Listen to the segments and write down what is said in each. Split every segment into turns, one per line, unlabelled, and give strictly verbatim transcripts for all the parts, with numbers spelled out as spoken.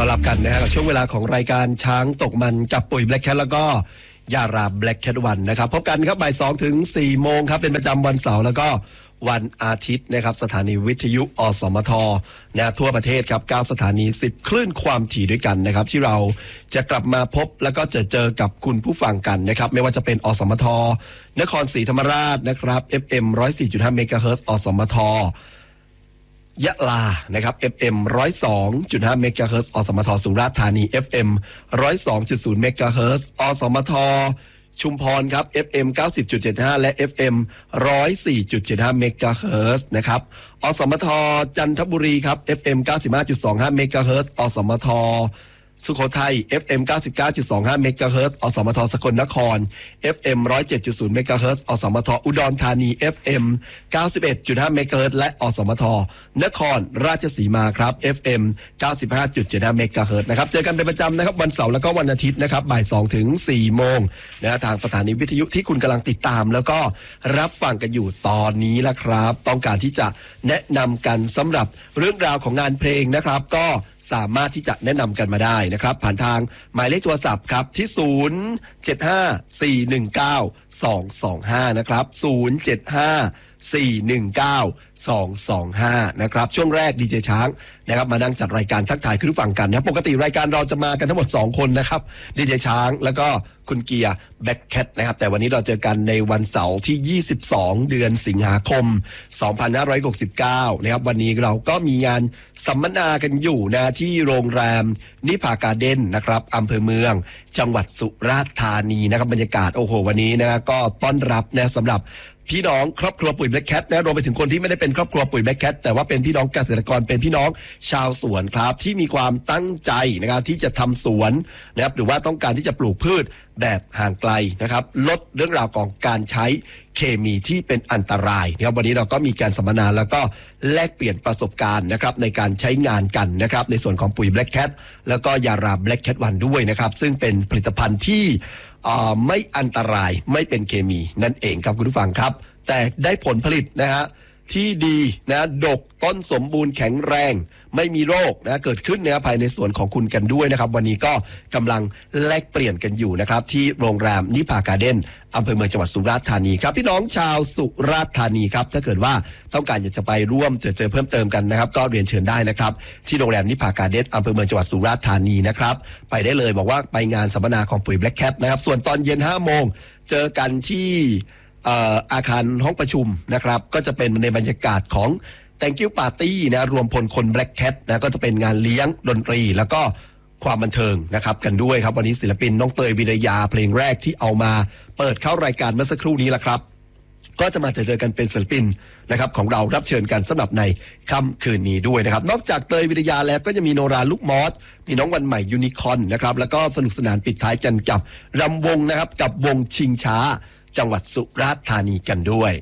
อนรับกันนะฮะกับช่วงเวลาของรายการช้างตกมันกับปุ๋ยแบล็คแคทแล้วก็ยาราแบล็คแคทวันนะครับพบกันครับบ่ายสองถึงสี่โมงครับเป็นประจำวันเสาร์แล้วก็วันอาทิตย์นะครับสถานีวิทยุอสมทนะทั่วประเทศครับเก้าสถานีสิบคลื่นความถี่ด้วยกันนะครับที่เราจะกลับมาพบแล้วก็จะเจอกับคุณผู้ฟังกันนะครับไม่ว่าจะเป็นอสมทนครศรีธรรมราชนะครับ เอฟ เอ็ม หนึ่งร้อยสี่จุดห้า เมกะเฮิรตซ์อสมทยะลานะครับ เอฟ เอ็ม หนึ่งร้อยสองจุดห้า เมกะเฮิรตซ์อสมทสุราษฎร์ธานี เอฟ เอ็ม หนึ่งร้อยสองจุดศูนย์ เมกะเฮิรตซ์อสมทชุมพรครับ เอฟ เอ็ม เก้าสิบจุดเจ็ดห้า และ เอฟ เอ็ม หนึ่งร้อยสี่จุดเจ็ดห้า เมกะเฮิรตซ์นะครับอสมทจันทบุรีครับ เอฟ เอ็ม เก้าสิบห้าจุดสองห้า เมกะเฮิรตซ์อสมทสุโขทัย เอฟ เอ็ม เก้าสิบเก้าจุดสองห้า เมกะเฮิรตซ์อสมทสกลนคร เอฟ เอ็ม หนึ่งร้อยเจ็ดจุดศูนย์ เมกะเฮิรตซ์อสมทอุดรธานี เอฟ เอ็ม เก้าสิบเอ็ดจุดห้า เมกะเฮิรตซ์และอสมทนครราชสีมาครับ เอฟ เอ็ม เก้าสิบห้าจุดเจ็ดห้า เมกะเฮิรตซ์นะครับเจอกันเป็นประจำนะครับวันเสาร์แล้วก็วันอาทิตย์นะครับบ่ายสองถึงสี่โมงนะทางสถานีวิทยุที่คุณกำลังติดตามแล้วก็รับฟังกันอยู่ตอนนี้ละครับต้องการที่จะแนะนำกันสำหรับเรื่องราวของงานเพลงนะครับก็สามารถที่จะแนะนำกันมาได้นะครับผ่านทางหมายเลขโทรศัพท์ครับที่ศูนย์ เจ็ด ห้า สี่ หนึ่ง เก้า สอง สอง ห้านะครับศูนย์ เจ็ด ห้า สี่ หนึ่ง เก้า สอง สอง ห้านะครับช่วงแรกดีเจช้างนะครับมานั่งจัดรายการทักทายคุณผู้ฟังกันนะปกติรายการเราจะมากันทั้งหมดสองคนนะครับดีเจช้างแล้วก็คุณเกียร์แบ็คแคทนะครับแต่วันนี้เราเจอกันในวันเสาร์ที่ยี่สิบสองเดือนสิงหาคมสองพันห้าร้อยหกสิบเก้านะครับวันนี้เราก็มีงานสัมมนากันอยู่นะที่โรงแรมนิพาการ์เด้นนะครับอำเภอเมืองจังหวัดสุราษฎร์ธานีนะครับบรรยากาศโอ้โหวันนี้นะก็ต้อนรับนะสำหรับพี่น้องครอบครัวปุ๋ยแบล็คแคทนะรวมไปถึงคนที่ไม่ได้เป็นครอบครัวปุ๋ยแบล็คแคทแต่ว่าเป็นพี่น้องเกษตรกรเป็นพี่น้องชาวสวนครับที่มีความตั้งใจนะครับที่จะทำสวนนะครับหรือว่าต้องการที่จะปลูกพืชแบบห่างไกลนะครับลดเรื่องราวของการใช้เคมีที่เป็นอันตรายนะครับวันนี้เราก็มีการสัมมนาแล้วก็แลกเปลี่ยนประสบการณ์นะครับในการใช้งานกันนะครับในส่วนของปุ๋ยแบล็คแคทแล้วก็ยาราแบล็คแคทวันด้วยนะครับซึ่งเป็นผลิตภัณฑ์ที่ไม่อันตรายไม่เป็นเคมีนั่นเองครับคุณผู้ฟังครับแต่ได้ผลผลิตนะฮะที่ดีนะดกต้นสมบูรณ์แข็งแรงไม่มีโรคนะเกิดขึ้นนะภายในสวนของคุณกันด้วยนะครับวันนี้ก็กำลังแลกเปลี่ยนกันอยู่นะครับที่โรงแรมนิพาการ์เด้นอำเภอเมืองจังหวัดสุราษฎร์ธานีครับพี่น้องชาวสุราษฎร์ธานีครับถ้าเกิดว่าต้องการอยากจะไปร่วมเจอเจอเพิ่มเติมกันนะครับก็เรียนเชิญได้นะครับที่โรงแรมนิพาการ์เด้นอำเภอเมืองจังหวัดสุราษฎร์ธานีนะครับไปได้เลยบอกว่าไปงานสัมมนาของปุ๋ยแบล็คแคทนะครับส่วนตอนเย็นห้าโมงเจอกันที่อาคารห้องประชุมนะครับก็จะเป็นในบรรยากาศของ Thank you Party นะรวมพลคน Black Cat นะก็จะเป็นงานเลี้ยงดนตรีแล้วก็ความบันเทิงนะครับกันด้วยครับวันนี้ศิลปินน้องเตยวิรยาเพลงแรกที่เอามาเปิดเข้ารายการเมื่อสักครู่นี้แหละครับก็จะมาเจอเจอกันเป็นศิลปินนะครับของเรารับเชิญกันสำหรับในค่ำคืนนี้ด้วยนะครับนอกจากเตยวิทยาแล้วก็จะมีโนราลูกมอสมีน้องวันใหม่ยูนิคอร์นนะครับแล้วก็สนุกสนานปิดท้ายกันกับรำวงนะครับกับวงชิงช้าจังหวัดสุราษฎร์ธานีกันด้วย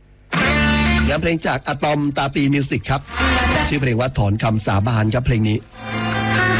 งานเพลงจากอะตอมตาปีมิวสิกครับชื่อเพลงว่าถอนคำสาบานครับเพลงนี้